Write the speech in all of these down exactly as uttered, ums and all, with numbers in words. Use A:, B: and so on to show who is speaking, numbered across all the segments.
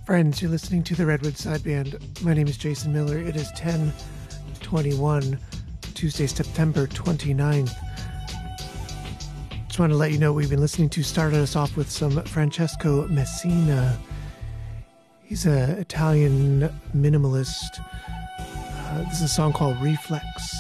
A: Friends, you're listening to the Redwood Sideband. My name is Jason Miller. It is ten twenty-one, Tuesday, September twenty-ninth. Just want to let you know what we've been listening to. Started us off with some Francesco Messina. He's an Italian minimalist. Uh, this is a song called Reflex.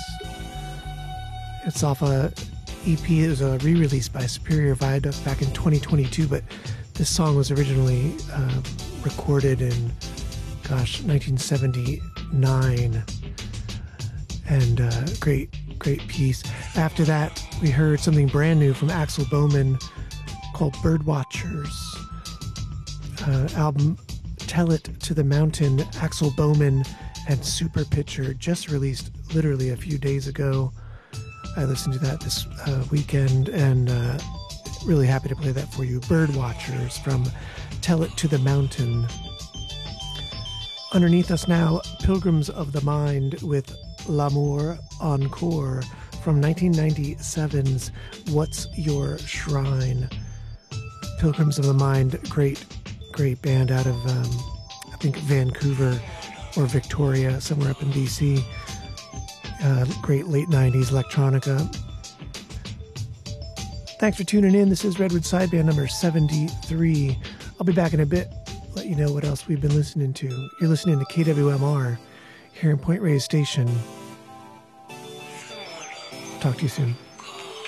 A: It's off a E P. It was a re-release by Superior Viaduct back in twenty twenty-two, but this song was originally uh, recorded in, gosh, nineteen seventy-nine. And uh, great, great piece. After that, we heard something brand new from Axel Bowman called Birdwatchers. Uh, album Tell It to the Mountain, Axel Bowman and Super Pitcher, just released literally a few days ago. I listened to that this uh, weekend and uh, really happy to play that for you. Birdwatchers from Tell It to the Mountain. Underneath us now, Pilgrims of the Mind with L'Amour Encore from nineteen ninety-seven's What's Your Shrine? Pilgrims of the Mind, great, great band out of, um, I think, Vancouver or Victoria, somewhere up in B C. Uh, great late nineties electronica. Thanks for tuning in. This is Redwood Sideband number seventy-three. I'll be back in a bit, let you know what else we've been listening to. You're listening to K W M R here in Point Reyes Station. Talk to you soon.